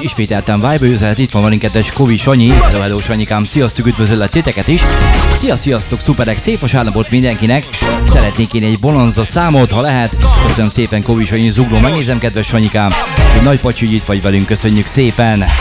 ismételten Vibe üzenet, itt van velünk kedves Kovi Sanyi. Hello Sanyikám, sziasztok, üdvözöllek titeket is. Sziasztok, szuperek, szép vasárnapot mindenkinek. Szeretnék én egy Bonanza számot, ha lehet. Köszönöm szépen Kovi Sanyi, zugló, megnézem kedves Sanyikám. Egy nagy pacsi, hogy itt vagy velünk, köszönjük szépen.